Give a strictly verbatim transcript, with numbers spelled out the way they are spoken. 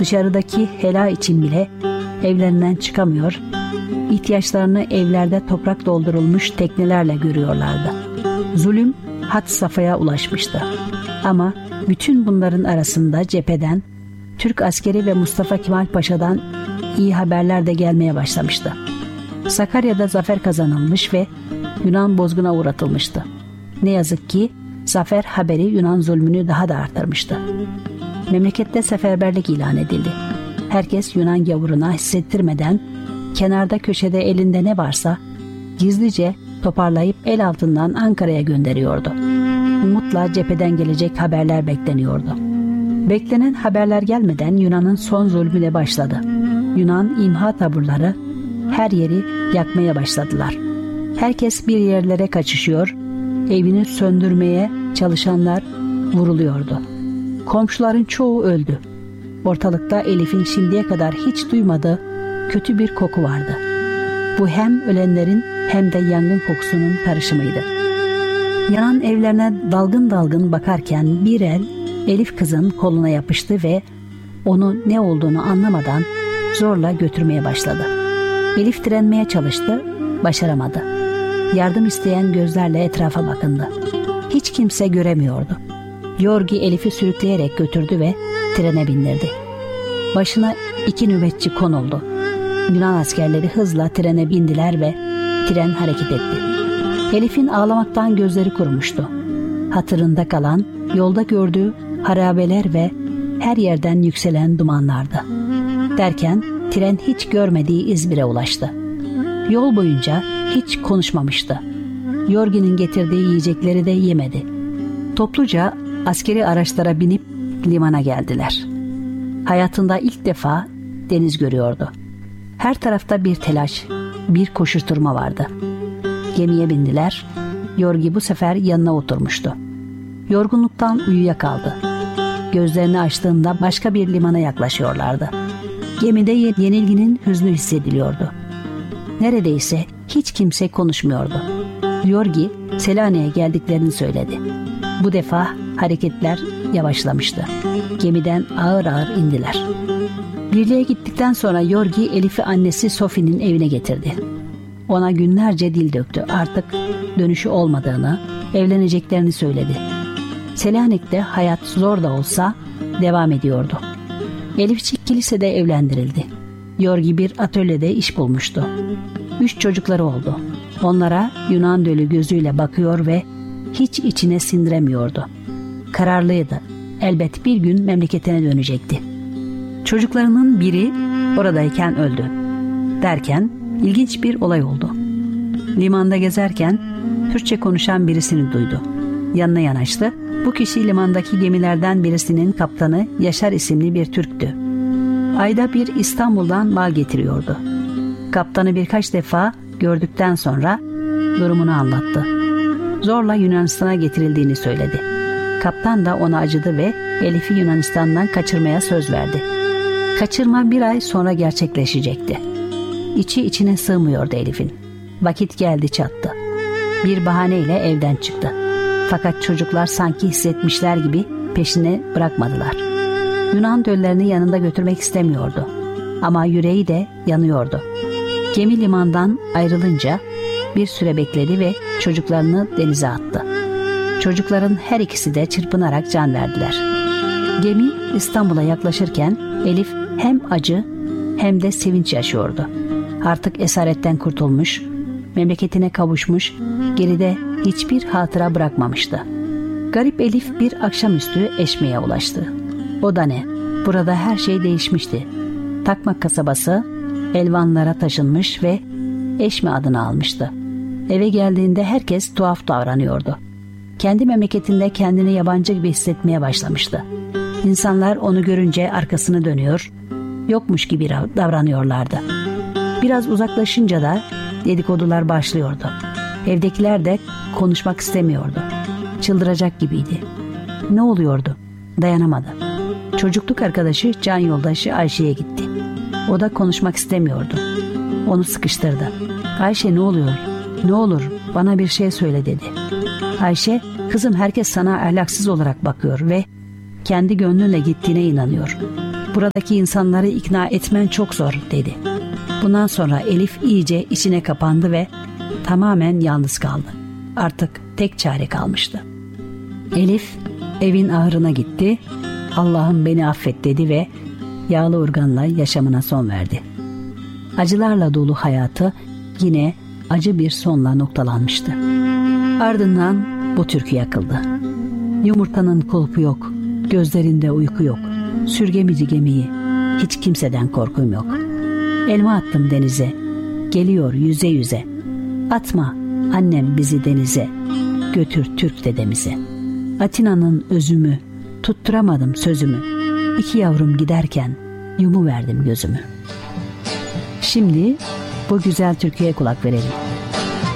dışarıdaki helal için bile evlerinden çıkamıyor, ihtiyaçlarını evlerde toprak doldurulmuş teknelerle görüyorlardı. Zulüm had safhaya ulaşmıştı. Ama bütün bunların arasında cepheden, Türk askeri ve Mustafa Kemal Paşa'dan iyi haberler de gelmeye başlamıştı. Sakarya'da zafer kazanılmış ve Yunan bozguna uğratılmıştı. Ne yazık ki zafer haberi Yunan zulmünü daha da artırmıştı. Memlekette seferberlik ilan edildi. Herkes Yunan gavuruna hissettirmeden kenarda köşede elinde ne varsa gizlice toparlayıp el altından Ankara'ya gönderiyordu. Umutla cepheden gelecek haberler bekleniyordu. Beklenen haberler gelmeden Yunan'ın son zulmüne başladı. Yunan imha taburları her yeri yakmaya başladılar. Herkes bir yerlere kaçışıyor, evini söndürmeye çalışanlar vuruluyordu. Komşuların çoğu öldü. Ortalıkta Elif'in şimdiye kadar hiç duymadığı kötü bir koku vardı. Bu hem ölenlerin hem de yangın kokusunun karışımıydı. Yanan evlerine dalgın dalgın bakarken bir el Elif kızın koluna yapıştı ve onu ne olduğunu anlamadan zorla götürmeye başladı. Elif direnmeye çalıştı, başaramadı. Yardım isteyen gözlerle etrafa bakındı. Hiç kimse göremiyordu. Yorgi Elif'i sürükleyerek götürdü ve trene bindirdi. Başına iki nöbetçi konuldu. Yunan askerleri hızla trene bindiler ve tren hareket etti. Elif'in ağlamaktan gözleri kurumuştu. Hatırında kalan yolda gördüğü harabeler ve her yerden yükselen dumanlardı. Derken tren hiç görmediği İzmir'e ulaştı. Yol boyunca hiç konuşmamıştı. Yorgi'nin getirdiği yiyecekleri de yemedi. Topluca askeri araçlara binip limana geldiler. Hayatında ilk defa deniz görüyordu. Her tarafta bir telaş, bir koşuşturma vardı. Gemiye bindiler. Yorgi bu sefer yanına oturmuştu. Yorgunluktan uyuyakaldı. Gözlerini açtığında başka bir limana yaklaşıyorlardı. Gemide yenilginin hüznü hissediliyordu. Neredeyse hiç kimse konuşmuyordu. Yorgi Selanik'e geldiklerini söyledi. Bu defa hareketler yavaşlamıştı. Gemiden ağır ağır indiler. Birliğe gittikten sonra Yorgi Elif'i annesi Sofi'nin evine getirdi. Ona günlerce dil döktü. Artık dönüşü olmadığını, evleneceklerini söyledi. Selanik'te hayat zor da olsa devam ediyordu. Elifçik kilisede evlendirildi. Yorgi bir atölyede iş bulmuştu. Üç çocukları oldu. Onlara Yunan dölü gözüyle bakıyor ve hiç içine sindiremiyordu. Kararlıydı. Elbet bir gün memleketine dönecekti. Çocuklarının biri oradayken öldü. Derken ilginç bir olay oldu. Limanda gezerken Türkçe konuşan birisini duydu. Yanına yanaştı. Bu kişi limandaki gemilerden birisinin kaptanı Yaşar isimli bir Türktü. Ayda bir İstanbul'dan mal getiriyordu. Kaptanı birkaç defa gördükten sonra durumunu anlattı. Zorla Yunanistan'a getirildiğini söyledi. Kaptan da ona acıdı ve Elif'i Yunanistan'dan kaçırmaya söz verdi. Kaçırma bir ay sonra gerçekleşecekti. İçi içine sığmıyordu Elif'in. Vakit geldi çattı. Bir bahaneyle evden çıktı. Fakat çocuklar sanki hissetmişler gibi peşine bırakmadılar. Yunan döllerini yanında götürmek istemiyordu. Ama yüreği de yanıyordu. Gemi limandan ayrılınca bir süre bekledi ve çocuklarını denize attı. Çocukların her ikisi de çırpınarak can verdiler. Gemi İstanbul'a yaklaşırken Elif hem acı hem de sevinç yaşıyordu. Artık esaretten kurtulmuş, memleketine kavuşmuş, geride hiçbir hatıra bırakmamıştı. Garip Elif bir akşamüstü Eşme'ye ulaştı. O da ne? Burada her şey değişmişti. Takmak kasabası Elvanlara taşınmış ve Eşme adını almıştı. Eve geldiğinde herkes tuhaf davranıyordu. Kendi memleketinde kendini yabancı gibi hissetmeye başlamıştı. İnsanlar onu görünce arkasını dönüyor, yokmuş gibi davranıyorlardı. Biraz uzaklaşınca da dedikodular başlıyordu. Evdekiler de konuşmak istemiyordu. Çıldıracak gibiydi. Ne oluyordu? Dayanamadı. Çocukluk arkadaşı can yoldaşı Ayşe'ye gitti. O da konuşmak istemiyordu. Onu sıkıştırdı. Ayşe ne oluyor? Ne olur bana bir şey söyle dedi. Ayşe, kızım herkes sana ahlaksız olarak bakıyor ve kendi gönlünle gittiğine inanıyor. Buradaki insanları ikna etmen çok zor dedi. Bundan sonra Elif iyice içine kapandı ve tamamen yalnız kaldı. Artık tek çare kalmıştı. Elif evin ahırına gitti. Allah'ım beni affet dedi ve yağlı urganla yaşamına son verdi. Acılarla dolu hayatı yine acı bir sonla noktalanmıştı. Ardından bu türkü yakıldı. Yumurtanın kulpu yok, gözlerinde uyku yok. Sürgemici gemiyi, hiç kimseden korkum yok. Elma attım denize, geliyor yüze yüze. Atma annem bizi denize, götür Türk dedemize. Atina'nın özümü, tutturamadım sözümü. İki yavrum giderken yumu verdim gözümü. Şimdi bu güzel türküye kulak verelim.